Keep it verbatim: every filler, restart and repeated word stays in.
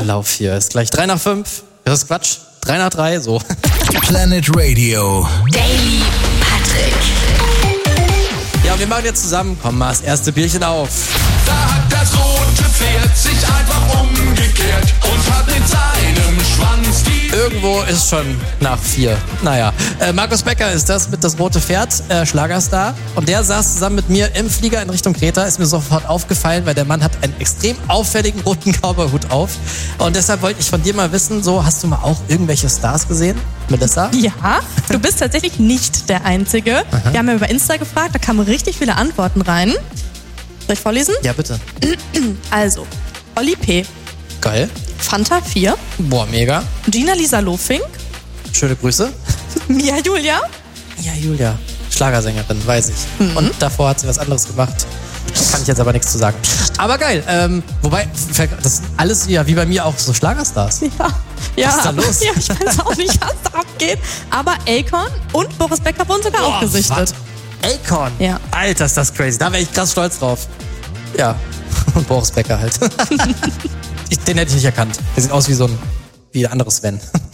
Lauf hier. Ist gleich drei nach fünf. Das ist Quatsch. drei nach drei, so. Planet Radio. Daily Patrick. Ja, und wir machen jetzt zusammen, komm mal, das erste Bierchen auf. Da hat das rote Pferd sich einfach umgekehrt und hat mit seinem Schwanz die... Irgendwo ist schon nach vier. Naja, äh, Markus Becker ist das mit das rote Pferd, äh, Schlagerstar. Und der saß zusammen mit mir im Flieger in Richtung Kreta. Ist mir sofort aufgefallen, weil der Mann hat einen extrem auffälligen roten Cowboyhut auf. Und deshalb wollte ich von dir mal wissen, so, hast du mal auch irgendwelche Stars gesehen, Melissa? Ja, du bist tatsächlich nicht der Einzige. Aha. Wir haben ja über Insta gefragt, da kamen richtig viele Antworten rein. Soll ich vorlesen? Ja, bitte. Also, Olli P., Geil. Fanta vier, Boah, mega. Gina Lisa Lofink, Schöne Grüße. Mia Julia, Ja, Julia. Schlagersängerin, weiß ich. Mhm. Und davor hat sie was anderes gemacht. Kann ich jetzt aber nichts zu sagen. Aber geil. Ähm, wobei, das sind alles ja wie bei mir auch so Schlagerstars. ja, ja, Was ist da los? ja, ich weiß auch nicht, was da abgeht. Aber Akon und Boris Becker wurden sogar auch gesichtet. Akon. Ja. Alter, ist das crazy. Da wäre ich krass stolz drauf. Ja. Und Boris Becker halt. Ich- Den hätte ich nicht erkannt. Der sieht aus wie so ein, wie ein anderes Sven.